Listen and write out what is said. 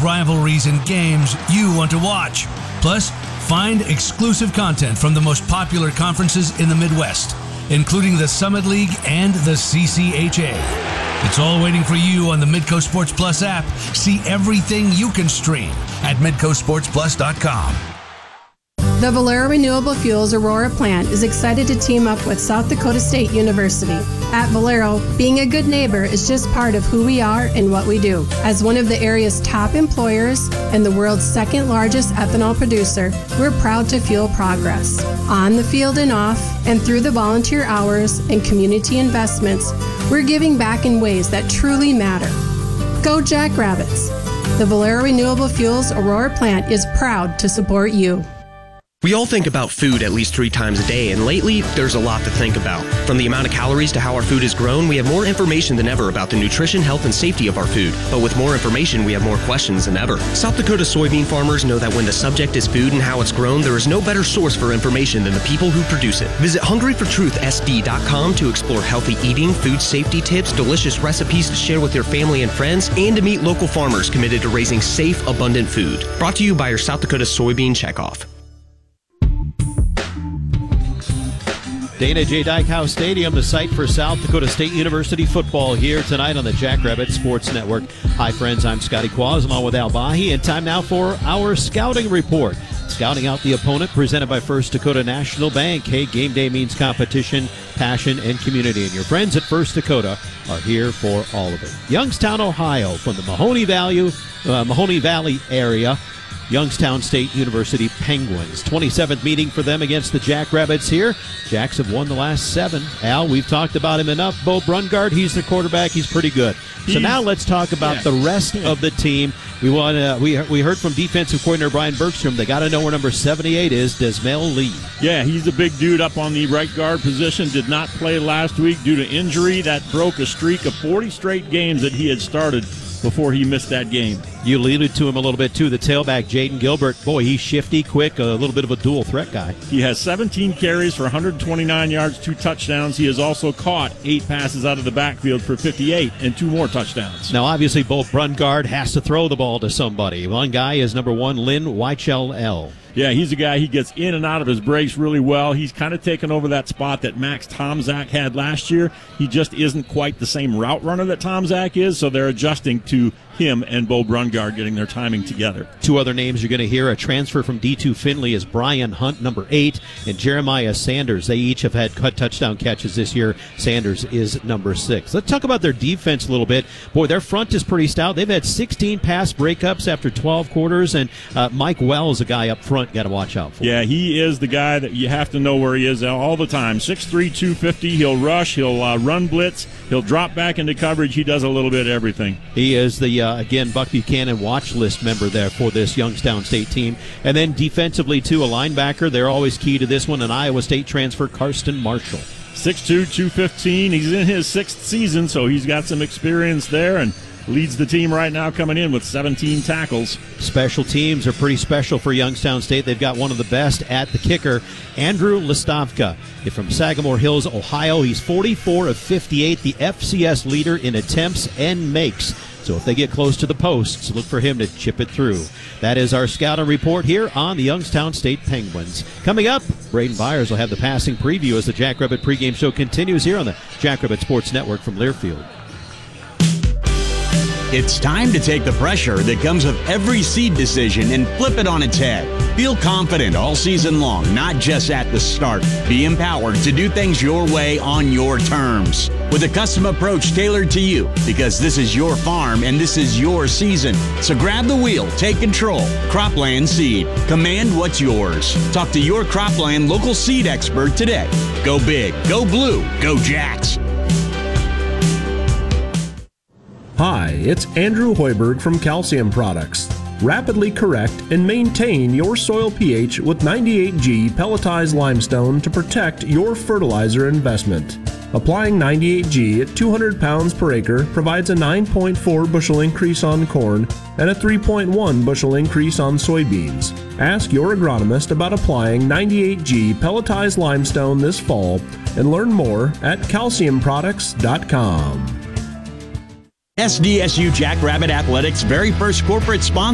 rivalries and games you want to watch. Plus, find exclusive content from the most popular conferences in the Midwest, including the Summit League and the CCHA. It's all waiting for you on the Midco Sports Plus app. See everything you can stream at MidcoSportsPlus.com. The Valero Renewable Fuels Aurora plant is excited to team up with South Dakota State University. At Valero, being a good neighbor is just part of who we are and what we do. As one of the area's top employers and the world's second largest ethanol producer, we're proud to fuel progress. On the field and off, and through the volunteer hours and community investments, we're giving back in ways that truly matter. Go Jackrabbits! The Valero Renewable Fuels Aurora plant is proud to support you. We all think about food at least 3 times a day, and lately, there's a lot to think about. From the amount of calories to how our food is grown, we have more information than ever about the nutrition, health, and safety of our food. But with more information, we have more questions than ever. South Dakota soybean farmers know that when the subject is food and how it's grown, there is no better source for information than the people who produce it. Visit hungryfortruthsd.com to explore healthy eating, food safety tips, delicious recipes to share with your family and friends, and to meet local farmers committed to raising safe, abundant food. Brought to you by your South Dakota Soybean Checkoff. Dana J. Dykehouse Stadium, the site for South Dakota State University football here tonight on the Jackrabbit Sports Network. Hi, friends. I'm Scotty Quaz along with Al Bahi, and time now for our scouting report. Scouting out the opponent, presented by First Dakota National Bank. Hey, game day means competition, passion, and community, and your friends at First Dakota are here for all of it. Youngstown, Ohio, from the Mahoney Valley area. Youngstown State University Penguins. 27th meeting for them against the Jackrabbits here. Jacks have won the last 7. Al, we've talked about him enough. Bo Brungard, he's the quarterback. He's pretty good. So now let's talk about the rest of the team. We heard from defensive coordinator Brian Bergstrom. They got to know where number 78 is, Desmel Lee. Yeah, he's a big dude up on the right guard position. Did not play last week due to injury. That broke a streak of 40 straight games that he had started before he missed that game. You alluded to him a little bit, too. The tailback, Jaden Gilbert. Boy, he's shifty, quick, a little bit of a dual threat guy. He has 17 carries for 129 yards, 2 touchdowns. He has also caught 8 passes out of the backfield for 58 and 2 more touchdowns. Now, obviously, Bo Brungard has to throw the ball to somebody. One guy is number 1, Lynn Weichel. Yeah, he's a guy, he gets in and out of his breaks really well. He's kind of taken over that spot that Max Tomczak had last year. He just isn't quite the same route runner that Tomczak is, so they're adjusting to him and Bo Brungard getting their timing together. 2 other names you're going to hear. A transfer from D2 Findlay is Brian Hunt, number 8, and Jeremiah Sanders. They each have had touchdown catches this year. Sanders is number 6. Let's talk about their defense a little bit. Boy, their front is pretty stout. They've had 16 pass breakups after 12 quarters, and Mike Wells, a guy up front, got to watch out for. Yeah, he is the guy that you have to know where he is all the time. 6'3", 250. He'll rush. He'll run blitz. He'll drop back into coverage. He does a little bit of everything. He is the, again, Buck Buchanan watch list member there for this Youngstown State team. And then defensively, too, a linebacker. They're always key to this one, an Iowa State transfer, Karsten Marshall. 6'2", 215. He's in his 6th season, so he's got some experience there and leads the team right now, coming in with 17 tackles. Special teams are pretty special for Youngstown State. They've got one of the best at the kicker, Andrew Listovka from Sagamore Hills, Ohio. He's 44 of 58, the FCS leader in attempts and makes. So if they get close to the posts, look for him to chip it through. That is our scouting report here on the Youngstown State Penguins. Coming up, Braden Byers will have the passing preview as the Jackrabbit pregame show continues here on the Jackrabbit Sports Network from Learfield. It's time to take the pressure that comes with every seed decision and flip it on its head. Feel confident all season long, not just at the start. Be empowered to do things your way on your terms. With a custom approach tailored to you, because this is your farm and this is your season. So grab the wheel, take control. Cropland Seed. Command what's yours. Talk to your Cropland local seed expert today. Go big, go blue, go Jacks. Hi, it's Andrew Hoiberg from Calcium Products. Rapidly correct and maintain your soil pH with 98G pelletized limestone to protect your fertilizer investment. Applying 98G at 200 pounds per acre provides a 9.4 bushel increase on corn and a 3.1 bushel increase on soybeans. Ask your agronomist about applying 98G pelletized limestone this fall and learn more at calciumproducts.com. SDSU Jackrabbit Athletics' very first corporate sponsor